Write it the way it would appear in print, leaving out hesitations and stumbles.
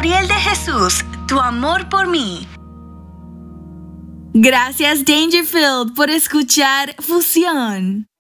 Gabriel de Jesús, tu amor por mí. Gracias Dangerfield por escuchar Fusión.